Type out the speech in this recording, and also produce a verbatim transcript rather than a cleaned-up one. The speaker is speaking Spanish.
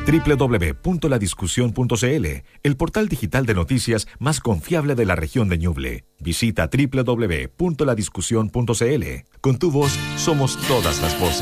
doble u doble u doble u punto la discusión punto c l, el portal digital de noticias más confiable de la región de Ñuble. Visita doble u doble u doble u punto la discusión punto c l. Con tu voz somos todas las voces.